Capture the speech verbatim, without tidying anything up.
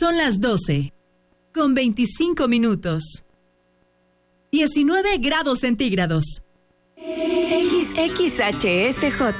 Son las doce, con veinticinco minutos. diecinueve grados centígrados. X X H S J